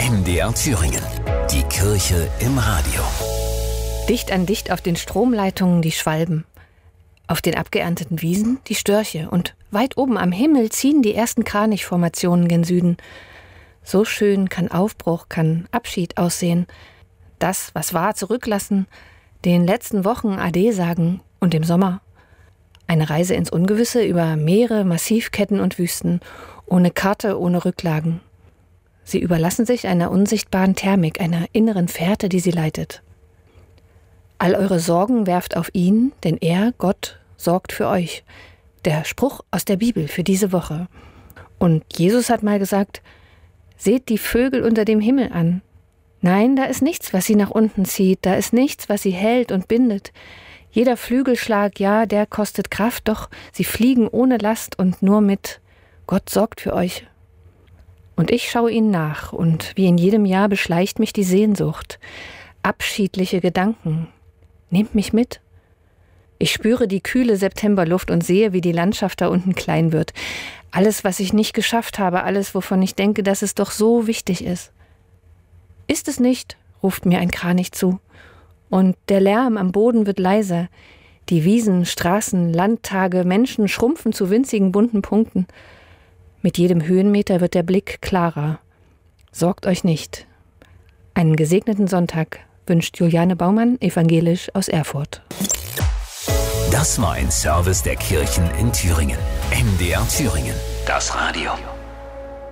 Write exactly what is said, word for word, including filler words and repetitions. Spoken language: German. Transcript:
M D R Thüringen. Die Kirche im Radio. Dicht an dicht auf den Stromleitungen die Schwalben. Auf den abgeernteten Wiesen die Störche. Und weit oben am Himmel ziehen die ersten Kranichformationen gen Süden. So schön kann Aufbruch, kann Abschied aussehen. Das, was war, zurücklassen, den letzten Wochen Ade sagen und im Sommer. Eine Reise ins Ungewisse über Meere, Massivketten und Wüsten, ohne Karte, ohne Rücklagen. Sie überlassen sich einer unsichtbaren Thermik, einer inneren Fährte, die sie leitet. All eure Sorgen werft auf ihn, denn er, Gott, sorgt für euch. Der Spruch aus der Bibel für diese Woche. Und Jesus hat mal gesagt, seht die Vögel unter dem Himmel an. Nein, da ist nichts, was sie nach unten zieht, da ist nichts, was sie hält und bindet. Jeder Flügelschlag, ja, der kostet Kraft, doch sie fliegen ohne Last und nur mit. Gott sorgt für euch. Und ich schaue ihnen nach, und wie in jedem Jahr beschleicht mich die Sehnsucht. Abschiedliche Gedanken. Nehmt mich mit. Ich spüre die kühle Septemberluft und sehe, wie die Landschaft da unten klein wird. Alles, was ich nicht geschafft habe, alles, wovon ich denke, dass es doch so wichtig ist. Ist es nicht, ruft mir ein Kranich zu. Und der Lärm am Boden wird leiser. Die Wiesen, Straßen, Landtage, Menschen schrumpfen zu winzigen bunten Punkten. Mit jedem Höhenmeter wird der Blick klarer. Sorgt euch nicht. Einen gesegneten Sonntag wünscht Juliane Baumann, evangelisch aus Erfurt. Das war ein Service der Kirchen in Thüringen. M D R Thüringen, das Radio.